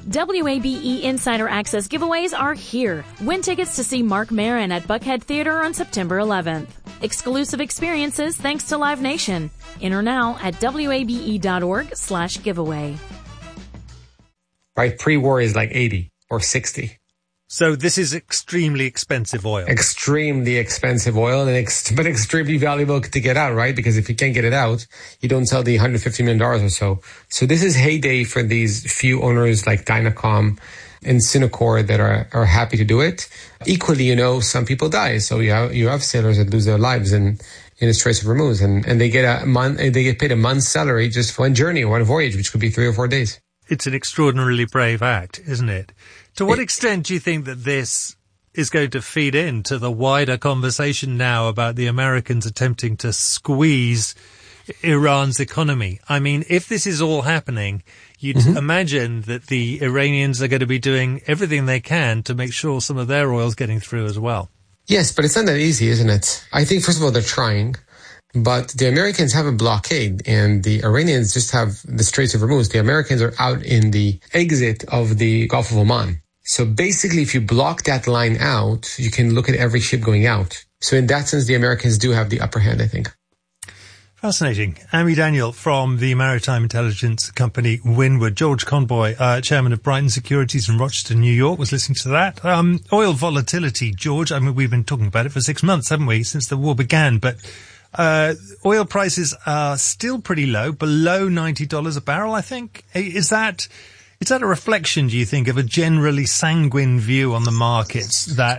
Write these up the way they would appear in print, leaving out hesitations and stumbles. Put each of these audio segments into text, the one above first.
WABE Insider Access giveaways are here. Win tickets to see Marc Maron at Buckhead Theater on September 11th. Exclusive experiences thanks to Live Nation. Enter now at wabe.org/giveaway. Right, pre-war is like 80 or 60. So this is extremely expensive oil. Extremely expensive oil, but extremely valuable to get out, right? Because if you can't get it out, you don't sell the $150 million or so. So this is heyday for these few owners like Dynacom and Synacor that are happy to do it. Equally, some people die. So you have sailors that lose their lives in the Straits of Hormuz, and they get paid a month's salary just for one journey, one voyage, which could be 3 or 4 days. It's an extraordinarily brave act, isn't it? To what extent do you think that this is going to feed into the wider conversation now about the Americans attempting to squeeze Iran's economy? I mean, if this is all happening, you'd imagine that the Iranians are going to be doing everything they can to make sure some of their oil's getting through as well. Yes, but it's not that easy, isn't it? I think, first of all, they're trying. But the Americans have a blockade and the Iranians just have the Straits of Hormuz. The Americans are out in the exit of the Gulf of Oman. So basically, if you block that line out, you can look at every ship going out. So in that sense, the Americans do have the upper hand, I think. Fascinating. Amy Daniel from the maritime intelligence company Windward. George Conboy, chairman of Brighton Securities in Rochester, New York, was listening to that. Oil volatility, George. I mean, we've been talking about it for 6 months, haven't we, since the war began? But oil prices are still pretty low, below $90 a barrel, I think. Is that a reflection, do you think, of a generally sanguine view on the markets that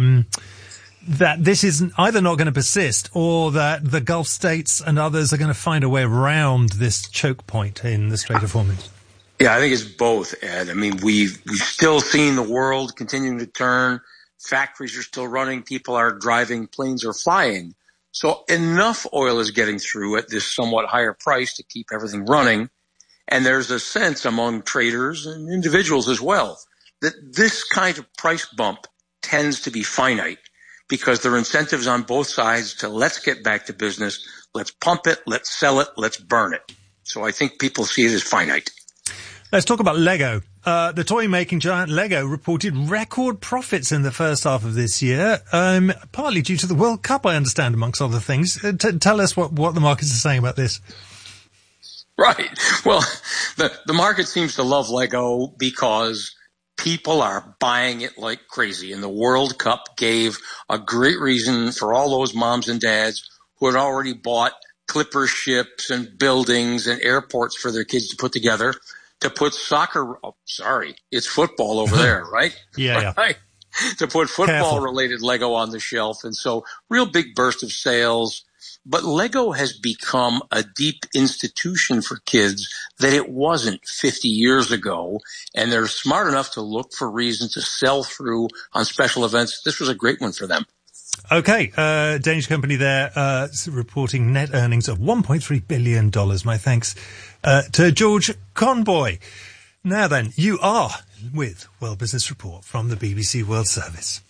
this is either not going to persist or that the Gulf states and others are going to find a way around this choke point in the Strait of Hormuz? Yeah, I think it's both, Ed. I mean, we've still seen the world continuing to turn. Factories are still running. People are driving. Planes are flying. So enough oil is getting through at this somewhat higher price to keep everything running. And there's a sense among traders and individuals as well that this kind of price bump tends to be finite because there are incentives on both sides to let's get back to business, let's pump it, let's sell it, let's burn it. So I think people see it as finite. Let's talk about Lego. The toy-making giant Lego reported record profits in the first half of this year, partly due to the World Cup, I understand, amongst other things. Tell us what the markets are saying about this. Right. Well, the market seems to love Lego because people are buying it like crazy. And the World Cup gave a great reason for all those moms and dads who had already bought clipper ships and buildings and airports for their kids to put together to put it's football over there, right? Yeah. Right. To put football-related Lego on the shelf. And so real big burst of sales. But Lego has become a deep institution for kids that it wasn't 50 years ago, and they're smart enough to look for reasons to sell through on special events. This was a great one for them. Okay, Danish company there reporting net earnings of $1.3 billion. My thanks to George Conboy. Now then, you are with World Business Report from the BBC World Service.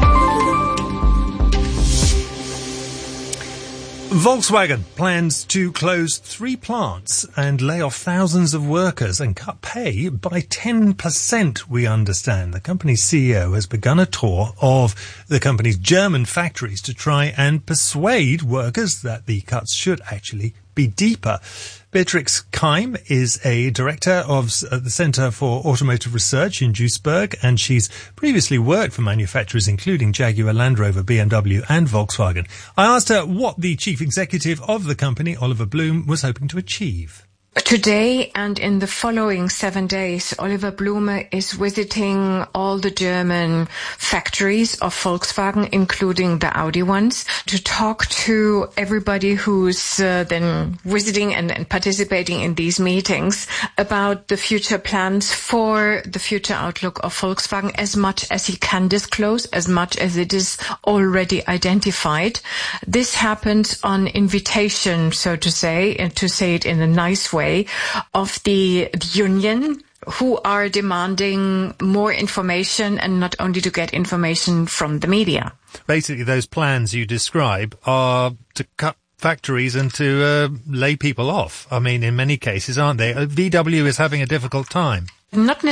Volkswagen plans to close 3 plants and lay off thousands of workers and cut pay by 10%, we understand. The company's CEO has begun a tour of the company's German factories to try and persuade workers that the cuts should actually be deeper. Beatrix Keim is a director of the Center for Automotive Research in Duisburg, and she's previously worked for manufacturers including Jaguar, Land Rover, BMW and Volkswagen. I asked her what the chief executive of the company, Oliver Blume, was hoping to achieve. Today and in the following 7 days, Oliver Blume is visiting all the German factories of Volkswagen, including the Audi ones, to talk to everybody who's then visiting and participating in these meetings about the future plans for the future outlook of Volkswagen, as much as he can disclose, as much as it is already identified. This happens on invitation, so to say, and to say it in a nice way, of the union, who are demanding more information and not only to get information from the media. Basically, those plans you describe are to cut factories and to lay people off. I mean, in many cases, aren't they? VW is having a difficult time. Not